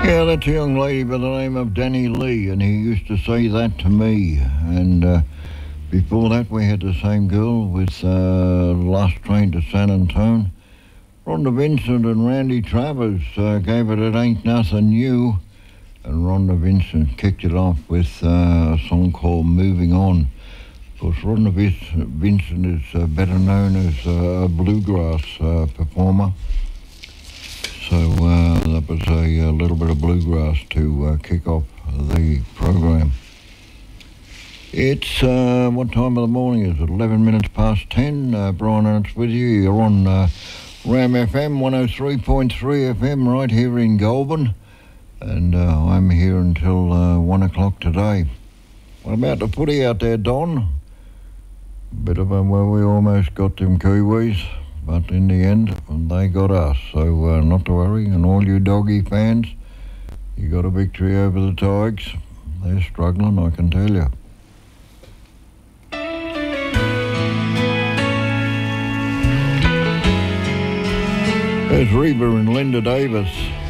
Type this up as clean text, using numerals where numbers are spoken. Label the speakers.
Speaker 1: Yeah, that's a young lady by the name of Danny Lee, and he used to say that to me. And before that, we had the same girl with Last Train to San Antone. Rhonda Vincent and Randy Travers gave it Ain't Nothing New. And Rhonda Vincent kicked it off with a song called Moving On. Of course, Rhonda Vincent is better known as a bluegrass performer. So that was a little bit of bluegrass to kick off the program. It's, what time of the morning is it? 11 minutes past 10. Brian Ernst with you. You're on RAM FM 103.3 FM right here in Goulburn. And I'm here until 1 o'clock today. What about the footy out there, Don? Bit of a, well, we almost got them Kiwis. But in the end, they got us. So not to worry. And all you doggy fans, you got a victory over the Tigers. They're struggling, I can tell you. There's Reba and Linda Davis.